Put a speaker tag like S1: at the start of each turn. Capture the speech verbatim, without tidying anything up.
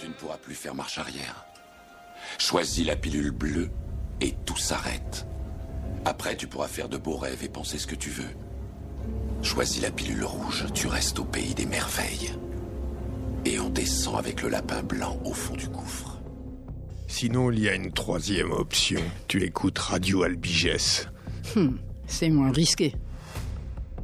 S1: ne pourras plus faire marche arrière. Choisis la pilule bleue et tout s'arrête. Après, tu pourras faire de beaux rêves et penser ce que tu veux. Choisis la pilule rouge, tu restes au pays des merveilles. Et on descend avec le lapin blanc au fond du gouffre.
S2: Sinon, il y a une troisième option. Tu écoutes Radio Albigès.
S3: Hum, c'est moins risqué.